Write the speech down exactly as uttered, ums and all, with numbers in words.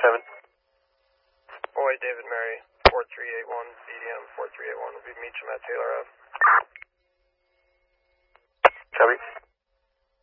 seven. Boy, David Mary, four three eight one, B D M four three eight one, will be meet you at Taylor Ave.